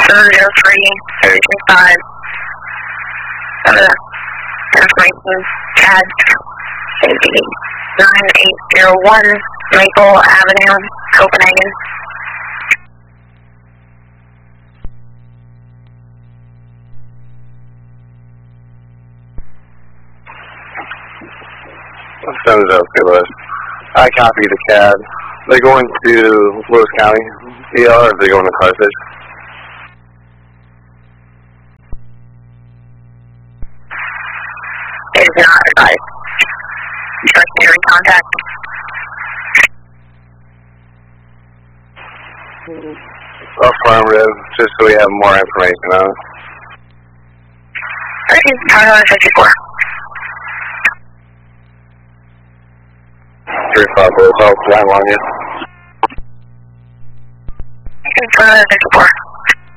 703-335. Information, CAD 9801 Maple Avenue, Copenhagen. Thumbs up, Lewis. I copy the CAD. They're going to Lewis County, ER, or they're going to Carthage? It is not advised. Secondary contact. Affirmative, just so we have more information on it. 54. 354, call line on you. 54.